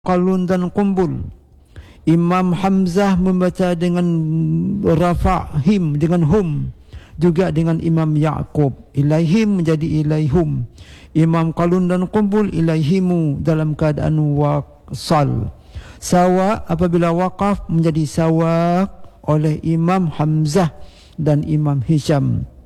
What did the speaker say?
Qalun dan Qumbul. Imam Hamzah membaca dengan rafa' him, dengan hum, juga dengan Imam Ya'qub. Ilaihim menjadi ilaihum. Imam Qalun dan Qumbul ilaihimu dalam keadaan wasal. Sawa apabila waqaf menjadi sawa oleh Imam Hamzah dan Imam Hisham.